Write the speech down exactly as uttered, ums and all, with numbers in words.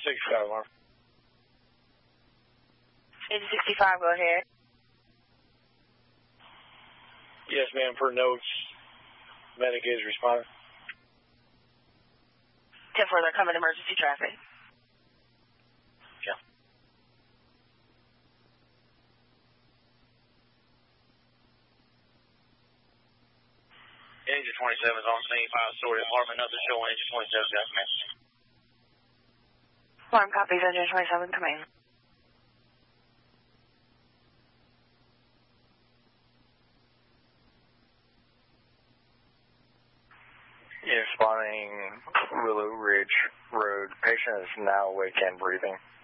sixty-five, alarm. eighty sixty-five, go ahead. Yes, ma'am, per notes, medic is responding. ten four, they're coming emergency traffic. Yeah. Engine twenty-seven is on scene, five story apartment, nothing showing. Engine twenty-seven, got me. Alarm copies, engine twenty-seven, come in. Responding Willow Ridge Road. Patient is now awake and breathing.